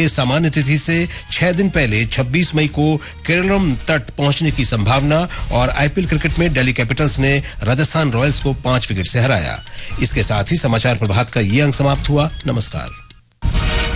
के सामान्य तिथि से 6 दिन पहले 26 मई को केरलम तट पहुंचने की संभावना। और आईपीएल क्रिकेट में दिल्ली कैपिटल्स ने राजस्थान रॉयल्स को 5 विकेट से हराया। इसके साथ ही समाचार प्रभात का ये अंक समाप्त हुआ। नमस्कार।